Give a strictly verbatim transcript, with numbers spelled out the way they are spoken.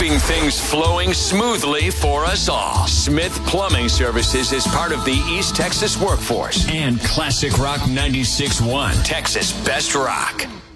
keeping things flowing smoothly for us all. Smith Plumbing Services is part of the East Texas workforce. And Classic Rock ninety-six point one, Texas Best Rock.